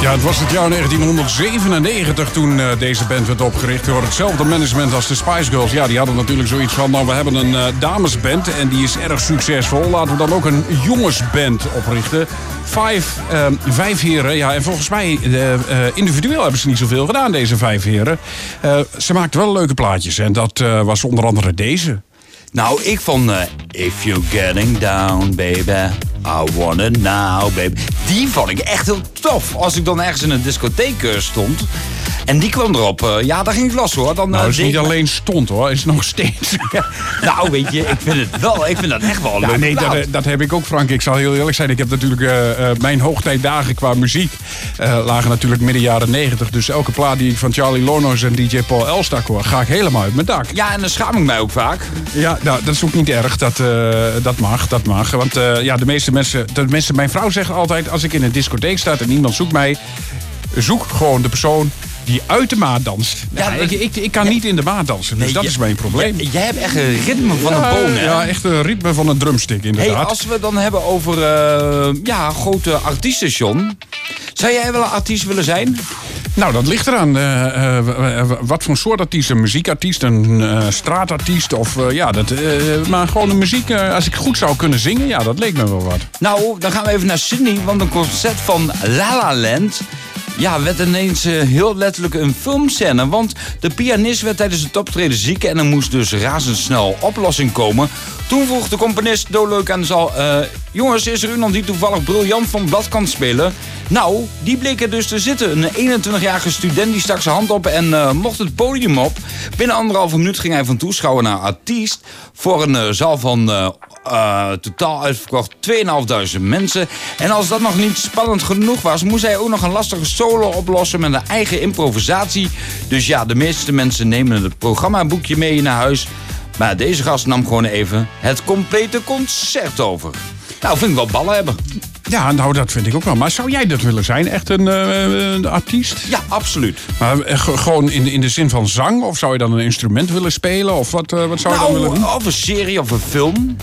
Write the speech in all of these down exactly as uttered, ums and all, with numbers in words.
Ja, het was het jaar negentienhonderdzevenennegentig toen uh, deze band werd opgericht. Door hetzelfde management als de Spice Girls. Ja, die hadden natuurlijk zoiets van, nou, we hebben een uh, damesband en die is erg succesvol. Laten we dan ook een jongensband oprichten. Vijf, uh, vijf heren, ja, en volgens mij uh, uh, individueel hebben ze niet zoveel gedaan, deze vijf heren. Uh, ze maakten wel leuke plaatjes en dat uh, was onder andere deze. Nou, ik vond uh, If You're Getting Down, Baby, I Want It Now, Baby. Die vond ik echt heel tof. Als ik dan ergens in een discotheek uh, stond en die kwam erop, uh, ja, daar ging ik los hoor. Dan, uh, nou, is niet ik... alleen stond hoor, is nog steeds. Nou, weet je, ik vind het wel, ik vind dat echt wel een ja, leuke nee, plaat. dat, dat heb ik ook, Frank. Ik zal heel eerlijk zijn. Ik heb natuurlijk uh, uh, mijn hoogtijdagen qua muziek uh, lagen natuurlijk midden jaren negentig. Dus elke plaat die ik van Charlie Lonos en D J Paul Elstak hoor, ga ik helemaal uit mijn dak. Ja, en dan schaam ik mij ook vaak. Ja, nou, dat is ook niet erg. Dat, uh, dat mag, dat mag. Want uh, ja, de meeste mensen, de mensen... Mijn vrouw zegt altijd, als ik in een discotheek sta en iemand zoekt mij, zoek gewoon de persoon die uit de maat danst. Ja, ja, ik, ik, ik kan ja, niet in de maat dansen, dus nee, dat ja, is mijn probleem. Ja, jij hebt echt een ritme van ja, een boom, hè? Ja, echt een ritme van een drumstick, inderdaad. Hey, als we het dan hebben over uh, ja, grote artiesten, John. Zou jij wel een artiest willen zijn? Nou, dat ligt eraan. Uh, uh, wat voor soort artiest? Een muziekartiest, een uh, straatartiest of uh, ja, dat, uh, maar gewoon een muziek. Uh, als ik goed zou kunnen zingen, ja, dat leek me wel wat. Nou, dan gaan we even naar Sydney, want een concert van La La Land, ja, werd ineens uh, heel letterlijk een filmscène. Want de pianist werd tijdens het optreden ziek en er moest dus razendsnel oplossing komen. Toen vroeg de componist doodleuk aan de zaal, Uh, jongens, is er iemand die toevallig briljant van blad kan spelen? Nou, die bleek er dus te zitten. Een eenentwintigjarige student die stak zijn hand op en uh, mocht het podium op. Binnen anderhalve minuut ging hij van toeschouwer naar artiest. Voor een uh, zaal van uh, uh, totaal uitverkocht tweeduizend mensen. En als dat nog niet spannend genoeg was, moest hij ook nog een lastige solo oplossen met een eigen improvisatie. Dus ja, de meeste mensen nemen het programmaboekje mee naar huis. Maar deze gast nam gewoon even het complete concert over. Nou, vind ik wel ballen hebben. Ja, nou, dat vind ik ook wel. Maar zou jij dat willen zijn? Echt een, uh, een artiest? Ja, absoluut. Maar uh, g- gewoon in, in de zin van zang? Of zou je dan een instrument willen spelen? Of wat, uh, wat zou je nou, dan willen doen? Of een serie of een film.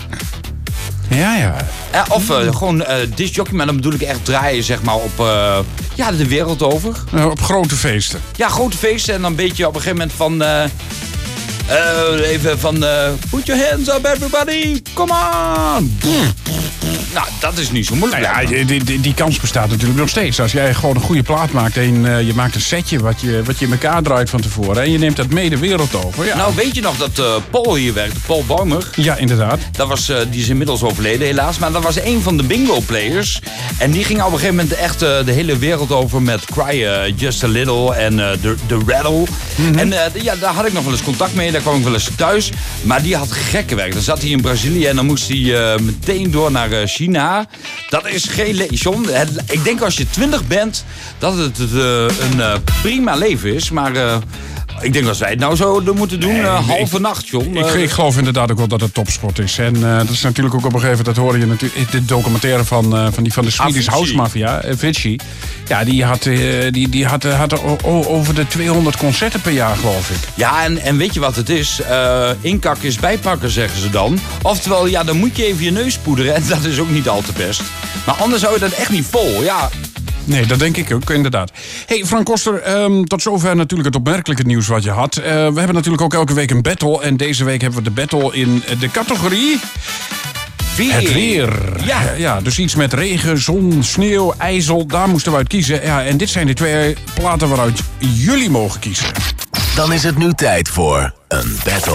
Ja, ja. Eh, of uh, gewoon uh, discjockey, maar dan bedoel ik echt draaien, zeg maar, op uh, ja, de wereld over. Uh, op grote feesten? Ja, grote feesten. En dan een beetje op een gegeven moment van Uh, Uh, even van, uh, put your hands up everybody, come on. Nou, dat is niet zo moeilijk. Nou ja, die, die, die kans bestaat natuurlijk nog steeds. Als jij gewoon een goede plaat maakt en uh, je maakt een setje wat je, wat je in elkaar draait van tevoren en je neemt dat mee de wereld over. Ja. Nou, weet je nog dat uh, Paul hier werkte, Paul Baumer? Ja, inderdaad. Dat was, uh, die is inmiddels overleden helaas, maar dat was een van de bingo players. En die ging op een gegeven moment echt uh, de hele wereld over met Cry uh, Just a Little en uh, The, the Rattle. Mm-hmm. En uh, ja, daar had ik nog wel eens contact mee, daar kwam ik wel eens thuis. Maar die had gekke werk. Dan zat hij in Brazilië en dan moest hij uh, meteen door naar uh, China. Dat is geen le- John, het, ik denk als je twintig bent, dat het uh, een uh, prima leven is. Maar uh, ik denk als wij het nou zo moeten doen, uh, nee, halve ik, nacht, John. Ik, ik geloof inderdaad ook wel dat het topsport is. En uh, dat is natuurlijk ook op een gegeven moment, dat hoorde je natuurlijk, de documentaire van, uh, van, die, van de Swedish House Mafia, Avicii. Ja, die had, uh, die, die had, uh, had uh, over de tweehonderd concerten per jaar, geloof ik. Ja, en, en weet je wat het is? Uh, inkakken is bijpakken, zeggen ze dan. Oftewel, ja, dan moet je even je neus poederen en dat is ook niet al te best. Maar anders hou je dat echt niet vol, ja. Nee, dat denk ik ook, inderdaad. Hey, Frank Koster, um, tot zover natuurlijk het opmerkelijke nieuws wat je had. Uh, we hebben natuurlijk ook elke week een battle. En deze week hebben we de battle in de categorie Weer. Het weer. Ja. ja, dus iets met regen, zon, sneeuw, ijzel, daar moesten we uit kiezen. Ja, en dit zijn de twee platen waaruit jullie mogen kiezen. Dan is het nu tijd voor een battle.